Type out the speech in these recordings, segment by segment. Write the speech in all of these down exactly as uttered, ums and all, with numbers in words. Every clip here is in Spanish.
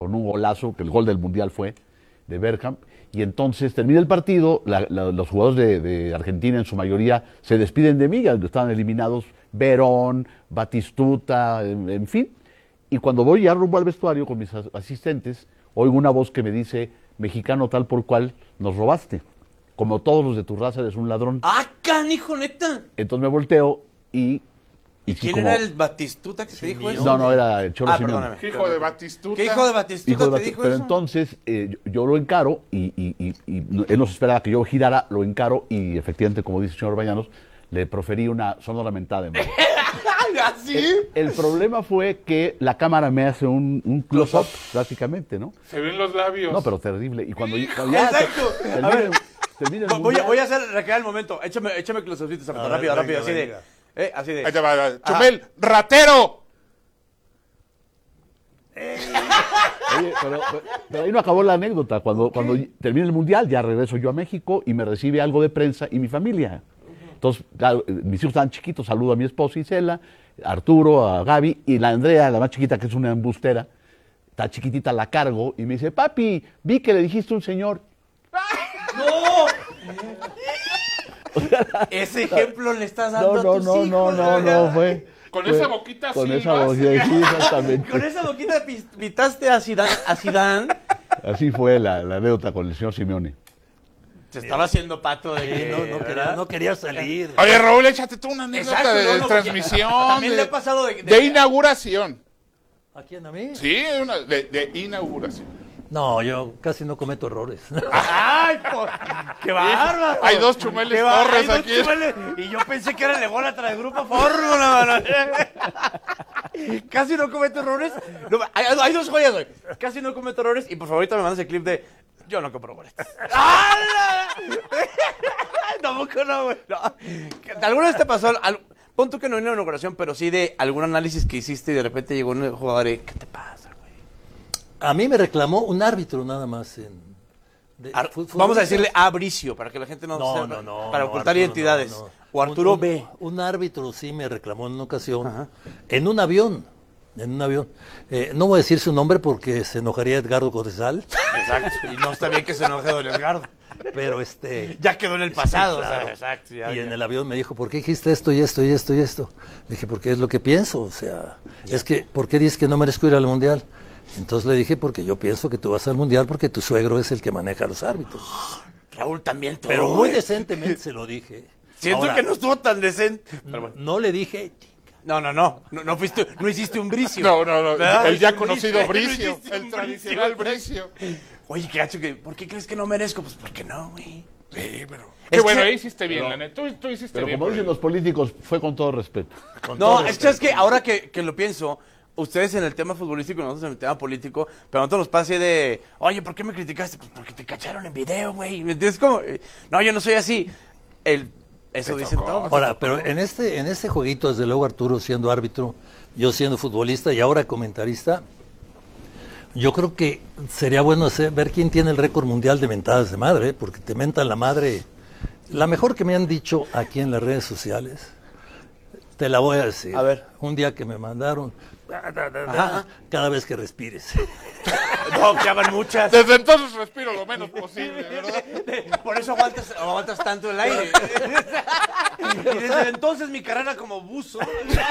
con un golazo, que el gol del Mundial fue de Bergkamp, y entonces termina el partido, la, la, los jugadores de, de Argentina en su mayoría se despiden de mí, estaban eliminados Verón, Batistuta, en, en fin, y cuando voy ya rumbo al vestuario con mis asistentes, oigo una voz que me dice, mexicano tal por cual, nos robaste, como todos los de tu raza eres un ladrón. ¡Ah, canijo, neta! Entonces me volteo y... ¿Y quién como... era el Batistuta que te dijo eso? No, no, era el Cholo ah, Simeone. ¿Qué hijo de Batistuta? ¿Qué hijo de Batistuta hijo de te Bat... dijo Pero eso? entonces eh, yo, yo lo encaro y, y, y, y él no se esperaba que yo girara, lo encaro y efectivamente, como dice el señor Bañanos, le proferí una sonora mentada en voz. ¿Así? El, el problema fue que la cámara me hace un, un close-up, prácticamente, ¿no? Se ven los labios. No, pero terrible. Y cuando, cuando ya... Exacto. Te, a ver, termine el voy, mundial, a, voy a hacer recrear el momento. Échame, échame close-upcitos, rápido, rápido, rápido, así de... Eh, así de... Ahí te va, Chumel, ah. ¡ratero! Oye, pero, pero, pero ahí no acabó la anécdota. Cuando, cuando termine el Mundial, ya regreso yo a México y me recibe algo de prensa y mi familia. Entonces, claro, mis hijos estaban chiquitos, saludo a mi esposa Isela, a Arturo, a Gaby, y la Andrea, la más chiquita, que es una embustera, está chiquitita, la cargo, y me dice, papi, vi que le dijiste a un señor. ¡No! O sea, ese ejemplo le estás dando no, no, a tus no, hijos. No, no, no, no, fue... Con fue, esa boquita con sí, esa boquita, sí, exactamente. Con esa boquita pitaste a Zidane. A Zidane. Así fue la, la anécdota con el señor Simeone. Se estaba haciendo pato de que no, no, quería, no quería salir. Oye, Raúl, échate tú una anécdota Exacto, de, no, de no, transmisión. También de, le ha pasado de... De, de, de inauguración. ¿A quién, a mí? Sí, una, de, de inauguración. No, yo casi no cometo errores. ¡Ay, por... ¡Qué bárbaro! Hay dos Chumeles Torres aquí. Chumeles... Y yo pensé que era el ególatra del Grupo Fórmula, mano. Casi no cometo errores. No, hay, hay dos joyas hoy. Casi no cometo errores. Y por favor, ahorita me mandas el clip de... Yo no compro boletos. Tampoco no, güey. No. ¿Alguna vez te pasó... Al... Pon tú que no en una inauguración, pero sí de algún análisis que hiciste y de repente llegó un jugador y... ¿Qué te pasa, güey? A mí me reclamó un árbitro nada más. En, de, Ar Vamos a decirle a Bricio, para que la gente no... No, sepa, no, no. Para no, ocultar Arturo, identidades. No, no. O Arturo un, B. Un, un árbitro sí me reclamó en una ocasión. Ajá. En un avión. En un avión. Eh, no voy a decir su nombre porque se enojaría Edgardo Codesal. Exacto. Y no está bien que se enoje don Edgardo. Pero este... Ya quedó en el pasado. Sí, claro. O sea, exacto. Ya, y ya. en el avión me dijo, ¿por qué dijiste esto y esto y esto y esto? Le dije, porque es lo que pienso. O sea, ya. Es que, ¿por qué dices que no merezco ir al Mundial? Entonces le dije, porque yo pienso que tú vas al Mundial porque tu suegro es el que maneja a los árbitros. Raúl también. Todo, Pero muy decentemente se lo dije. Siento Ahora, que no estuvo tan decente. Pero bueno. No le dije... No, no, no, no, no fuiste, no hiciste un Bricio. No, no, no, ¿verdad? el ya conocido Bricio, no el tradicional Bricio. Oye, qué gacho, que, ¿por qué crees que no merezco? Pues porque no, güey. Sí, pero... Qué bueno, ahí hiciste bien, pero, la neta, tú, tú hiciste pero bien. Pero como dicen los políticos, fue con todo respeto. no, Con todo es respeto. que ahora que, que lo pienso, ustedes en el tema futbolístico y nosotros en el tema político, pero a nosotros nos pasa de, oye, ¿por qué me criticaste? Pues porque te cacharon en video, güey. ¿Me entiendes? Como, no, yo no soy así. El... Eso te dicen tocó. todos. Ahora, pero en este, en este jueguito, desde luego Arturo siendo árbitro, yo siendo futbolista y ahora comentarista, yo creo que sería bueno hacer, ver quién tiene el récord mundial de mentadas de madre, porque te mentan la madre. La mejor que me han dicho aquí en las redes sociales, te la voy a decir. A ver. Un día que me mandaron, Ajá. cada vez que respires. No, que hagan muchas. Desde entonces respiro lo menos posible, ¿verdad? Por eso aguantas, aguantas tanto el aire. Y desde entonces mi carrera como buzo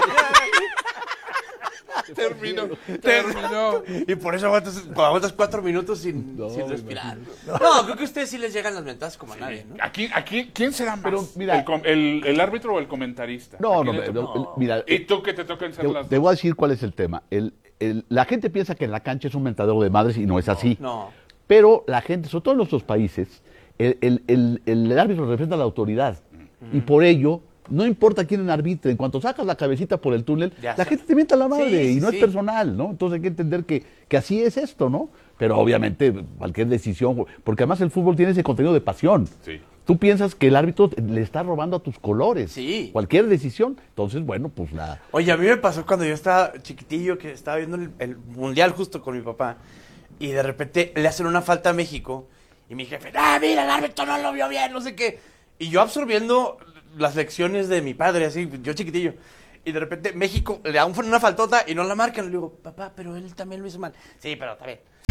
terminó, terminó. Y por eso aguantas, aguantas cuatro minutos sin, No, sin respirar. no. No, creo que a ustedes sí les llegan las ventajas como a nadie, ¿no? Aquí, aquí, ¿quién será más? Pero, mira, ¿El, com- el, el árbitro o el comentarista? No, ¿A no, quién le no, toca? no, mira, ¿Y tú que te tocan ser te, las te dos? voy a decir cuál es el tema. El, el, la gente piensa que en la cancha es un mentadero de madres y no es así. No. Pero la gente, sobre todo en nuestros países, el, el, el, el árbitro representa a la autoridad. Mm. Y por ello, no importa quién arbitre, en cuanto sacas la cabecita por el túnel, Ya la sé. gente te mienta la madre Sí, y sí, no sí. es personal, ¿no? Entonces hay que entender que, que así es esto, ¿no? Pero obviamente cualquier decisión, porque además el fútbol tiene ese contenido de pasión. Sí. Tú piensas que el árbitro le está robando a tus colores. Sí. Cualquier decisión. Entonces, bueno, pues la... Oye, a mí me pasó cuando yo estaba chiquitillo, que estaba viendo el, el mundial justo con mi papá, y de repente le hacen una falta a México, y mi jefe, ah, mira, el árbitro no lo vio bien, no sé qué. Y yo absorbiendo las lecciones de mi padre, así, yo chiquitillo. Y de repente México le da una faltota y no la marcan. Le digo, papá, pero él también lo hizo mal. Sí, pero está bien.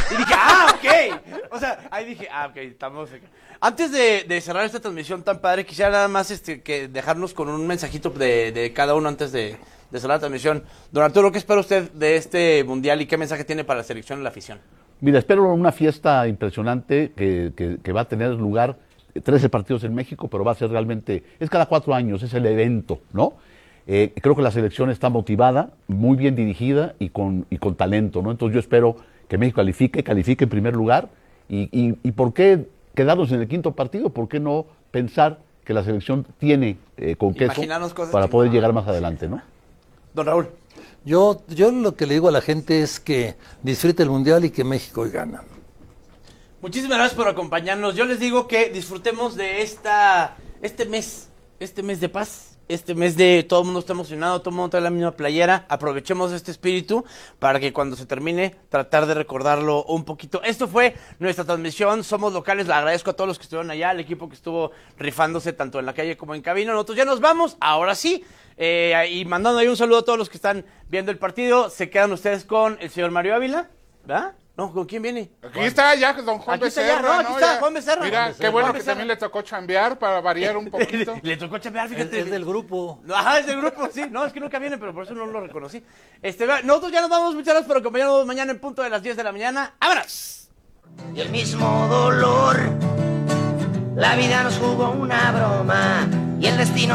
Y dije, ah, ok. O sea, ahí dije, ah, ok, estamos... Antes de, de cerrar esta transmisión tan padre, quisiera nada más este, que dejarnos con un mensajito de, de cada uno antes de, de cerrar la transmisión. Don Arturo, ¿qué espera usted de este mundial y qué mensaje tiene para la selección y la afición? Mira, espero una fiesta impresionante que, que, que va a tener lugar, trece partidos en México, pero va a ser realmente, es cada cuatro años, es el evento, ¿no? Eh, creo que la selección está motivada, muy bien dirigida y con, y con talento, ¿no? Entonces yo espero que México califique, califique en primer lugar. Y, y, y ¿por qué quedarnos en el quinto partido? ¿Por qué no pensar que la selección tiene eh, con queso para poder llegar más adelante, ¿no? Don Raúl. Yo, yo lo que le digo a la gente es que disfrute el Mundial y que México hoy gana. Muchísimas gracias por acompañarnos. Yo les digo que disfrutemos de esta, este mes, este mes de paz, este mes de todo el mundo está emocionado, todo el mundo trae la misma playera. Aprovechemos este espíritu para que cuando se termine, tratar de recordarlo un poquito. Esto fue nuestra transmisión, somos locales, le agradezco a todos los que estuvieron allá, al equipo que estuvo rifándose tanto en la calle como en cabina. Nosotros ya nos vamos, ahora sí. Eh, y mandando ahí un saludo a todos los que están viendo el partido. Se quedan ustedes con el señor Mario Ávila, ¿verdad? No, ¿con quién viene? Aquí está ya don Juan Aquí está Becerra. ya, no, aquí está Ya. Juan Becerra. Mira, Juan qué Becerra. bueno Juan que Becerra. también le tocó chambear para variar un poquito. Le, le tocó chambear, Es, fíjate. es del grupo. Ajá, es del grupo, sí. No, es que nunca viene, pero por eso no lo reconocí. Este, nosotros ya nos vamos. Muchas gracias por acompañarnos mañana en punto de las diez de la mañana. ¡Vámonos! Y el mismo dolor, la vida nos jugó una broma y el destino